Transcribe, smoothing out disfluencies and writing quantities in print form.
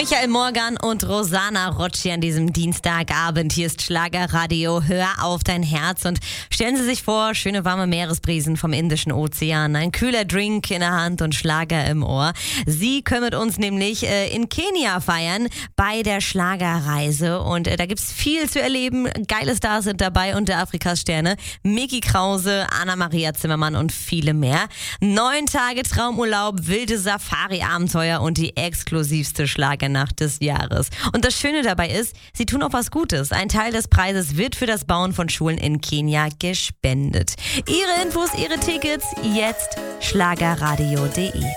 Michael Morgan und Rosanna Rocci an diesem Dienstagabend. Hier ist Schlagerradio. Hör auf dein Herz und stellen Sie sich vor, schöne warme Meeresbrisen vom Indischen Ozean, ein kühler Drink in der Hand und Schlager im Ohr. Sie können mit uns nämlich in Kenia feiern bei der Schlagerreise und da gibt's viel zu erleben. Geile Stars sind dabei, unter Afrikas Sterne, Miki Krause, Anna-Maria Zimmermann und viele mehr. 9 Tage Traumurlaub, wilde Safari-Abenteuer und die exklusivste Schlagernacht des Jahres. Und das Schöne dabei ist, sie tun auch was Gutes. Ein Teil des Preises wird für das Bauen von Schulen in Kenia gespendet. Ihre Infos, Ihre Tickets, jetzt schlagerradio.de.